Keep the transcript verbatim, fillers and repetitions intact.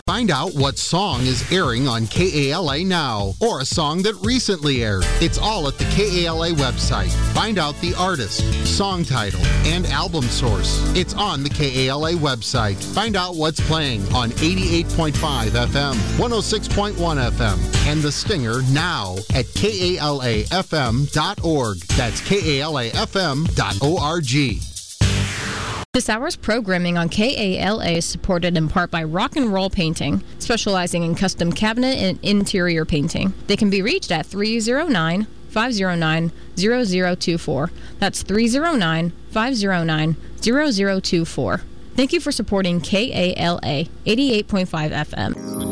Find out what song is airing on K A L A now, or a song that recently aired. It's all at the K A L A website. Find out the artist, song title, and album source. It's on the K A L A website. Find out what's playing on eighty-eight point five F M, one oh six point one F M, and The Stinger now at K A L A F M dot org. That's K A L A F M dot org. This hour's programming on K A L A is supported in part by Rock and Roll Painting, specializing in custom cabinet and interior painting. They can be reached at three oh nine, five oh nine, zero zero two four. That's three oh nine, five oh nine, zero zero two four. Thank you for supporting K A L A eighty-eight point five F M.